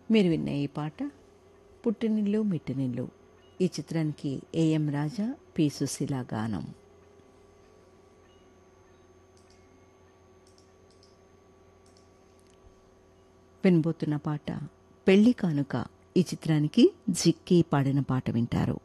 మీరు విన్న ఈ పాట పుట్టినిల్లు మిట్టినిల్లు ఈ చిత్రానికి ఏఎం రాజా పి సుశీల గానం. వినబోతున్న పాట పెళ్లి కానుక ఈ చిత్రానికి జిక్కి పాడిన పాట వింటారు.